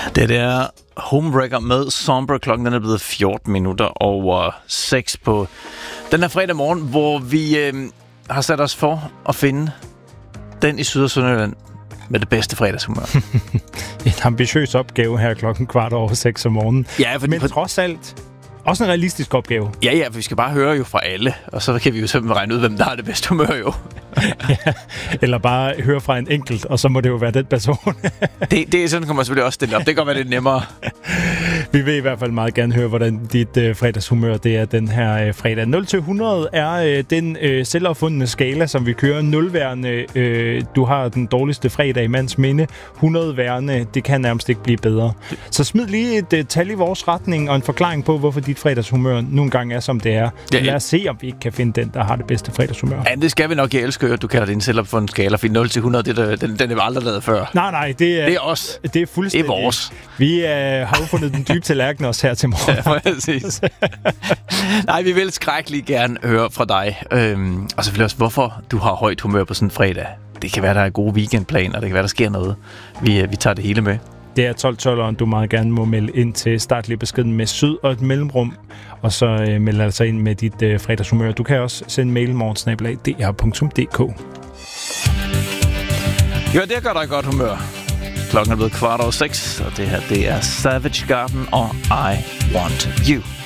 Det er Homewrecker med Somber. Klokken er blevet 14 minutter over 6 på den her fredag morgen, hvor vi har sat os for at finde den i Syd- og Sønderjylland med det bedste fredagshumør. En ambitiøs opgave her klokken 6:15 om morgenen. Ja, men trods alt også en realistisk opgave. Ja, for vi skal bare høre jo fra alle, og så kan vi jo simpelthen regne ud, hvem der har det bedste humør jo. Ja, eller bare høre fra en enkelt, og så må det jo være den person. det er sådan, kan man selvfølgelig også stille op. Det kan godt være lidt nemmere. Vi vil i hvert fald meget gerne høre, hvordan dit fredagshumør det er den her fredag. 0-100 er den selvopfundne skala, som vi kører. 0-værende, du har den dårligste fredag i mands minde. 100-værende, det kan nærmest ikke blive bedre. Så smid lige et tal i vores retning og en forklaring på, hvorfor dit fredagshumør nogle gange er, som det er. Ja, lad os se, om vi ikke kan finde den, der har det bedste fredagshumør. Ja, det skal vi nok. Jeg elsker, at du kalder det en selvopfundet skala, for 0-100, den er aldrig lavet før. Nej, det er os. Det er fuldstændig. Det er vores. Vi har jo fundet den dybe tallerken også her til morgen. Ja, præcis. Nej, vi vil skrækkeligt gerne høre fra dig. Og selvfølgelig også, hvorfor du har højt humør på sådan en fredag. Det kan være, der er gode weekendplaner, det kan være, der sker noget. Vi tager det hele med. Det er 12-12'eren, du meget gerne må melde ind til startlig beskeden med syd og et mellemrum, og så melde altså ind med dit fredagshumør. Du kan også sende mail morgen@dr.dk. Jo, det gør dig godt humør. Klokken er blevet 6:15, og det her, det er Savage Garden og I Want You.